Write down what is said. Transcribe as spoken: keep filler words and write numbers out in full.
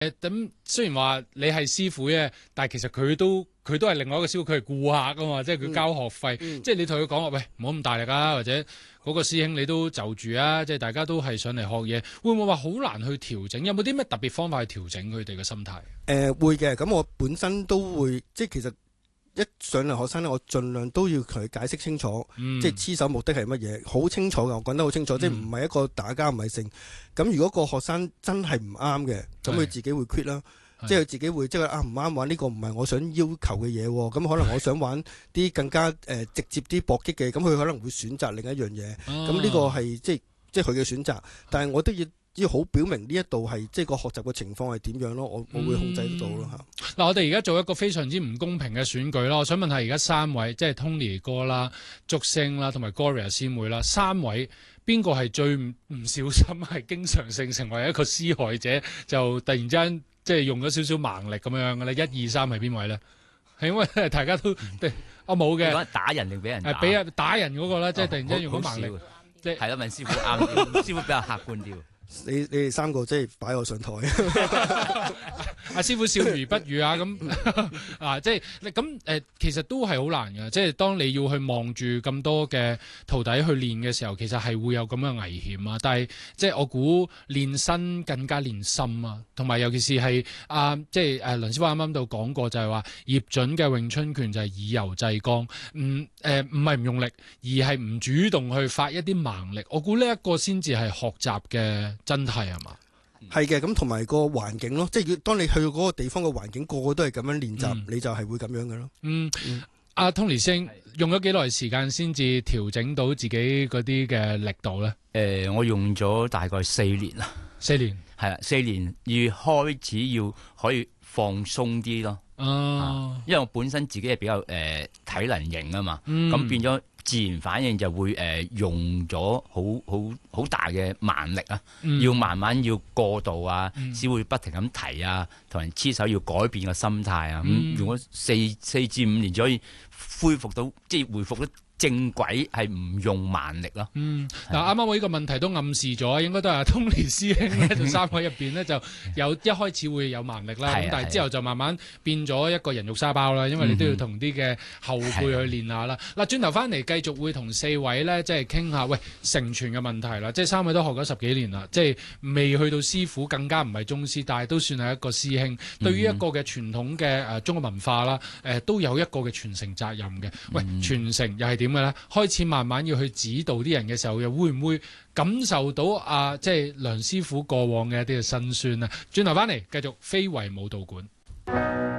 誒咁雖然話你係師傅啫，但係其實佢都佢都係另外一個師傅，佢係顧客啊嘛，即係佢交學費，嗯嗯、即係你同佢講話，喂，唔好咁大力啊，或者嗰個師兄你都就住啊，即係大家都係上嚟學嘢，會唔會話好難去調整？有冇啲咩特別方法去調整佢哋嘅心態？誒、 呃、會嘅，咁我本身都會，即係其實。一上嚟學生咧，我盡量都要同佢解釋清楚，嗯、即係黐手目的係乜嘢，好清楚嘅，我講得好清楚，嗯、即係唔係一個打交唔係性。咁如果個學生真係唔啱嘅，咁佢是自己會 quit 啦，是即係佢自己會即係啊唔啱玩呢個唔係我想要求嘅嘢，咁可能我想玩啲更加誒、呃、直接啲搏擊嘅，咁佢可能會選擇另一樣嘢。咁呢、啊、個係即係即係佢嘅選擇，但係我都要。要好表明呢一度係即係個學習嘅情況係點樣咯，我我會控制得到咯嚇。 嗱、嗯，我哋而家做一個非常之唔公平嘅選舉咯。我想問下而家三位，即係 Tony 哥啦、竹升啦同埋 Gloria 師妹啦，三位邊個係最唔小心係經常性成為一個施害者，就突然之間即係用咗少少蠻力咁樣嘅咧？一二三係邊位咧？係因為大家都我冇嘅。 講打人定俾人打？ 俾人打人嗰個啦，即係突然之間用咗蠻力。即係係咯，問師傅啱啲，師傅比較客觀啲。 你你哋三個即係擺我上台， 阿師傅笑而不語啊！咁啊，即係咁誒，其實都係好難嘅。即係當你要去望住咁多嘅徒弟去練嘅時候，其實係會有咁嘅危險啊！但係即係我估練身更加練心啊，同埋尤其是係啊，即係誒梁師傅啱啱都講過，就係話葉準嘅詠春拳就係以柔制剛，唔誒唔係唔用力，而係唔主動去發一啲蠻力。我估呢一個先至係學習嘅真諦係嘛？ 係嘅，咁同埋個環境咯，即係當你去到嗰個地方嘅環境，個個都係咁樣練習，嗯、你就係會咁樣嘅咯。嗯，阿、嗯啊、Tony 師兄用咗幾耐時間先至調整到自己嗰啲嘅力度咧？誒、 呃，我用咗大概四年啦。 四年係啦，四年要開始要可以放鬆啲咯。哦、啊，因為我本身自己係比較誒、呃、體能型啊嘛，咁、嗯、變咗。自然反應就會誒、呃、用咗好好好大嘅蠻力啊，嗯、要慢慢要過渡啊，先、嗯、會不停咁提啊，同人黐手要改變個心態啊，咁、嗯、用咗四四至五年就可以恢復到，即係回復得正軌，係唔用蠻力咯。嗯， 嗱啱啱我呢個問題都暗示咗，應該都係 Tony 師兄咧，就三位入邊呢，就有一開始會有蠻力啦，咁但係之後就慢慢變咗一個人肉沙包啦，因為你都要同啲嘅後輩去練下啦。嗱，轉頭翻嚟繼續會同四位咧，即係傾下喂承傳嘅問題啦。即係三位都學咗十幾年啦，即係未去到師傅，更加唔係宗師，但係都算係一個師兄。對於一個嘅傳統嘅誒中國文化啦，誒都有一個嘅傳承責任嘅。喂，傳承又係點？開始慢慢要去指導啲人嘅時候，又會唔會感受到啊？即係梁師傅過往嘅一啲嘅辛酸啊！轉頭翻嚟繼續非遺武道館。